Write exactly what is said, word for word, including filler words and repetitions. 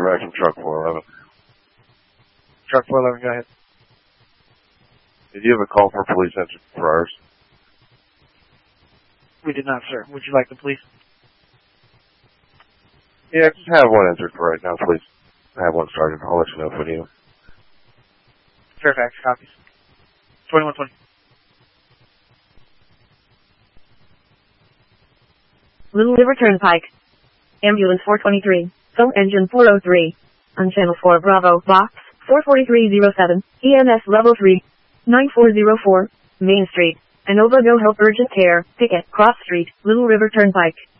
back from truck four eleven. Truck four eleven, go ahead. Did you have a call for police entered for ours? We did not, sir. Would you like the police? Yeah, just have one entered for right now, please. I have one started. I'll let you know if we need them. Fairfax copies. twenty-one twenty. Little River Turnpike. Ambulance four twenty-three. Phone engine four oh three. On channel four Bravo, box four forty-three oh seven. E M S level three. nine four oh four. Main Street. Inova Go Help Urgent Care. Ticket. Cross Street. Little River Turnpike.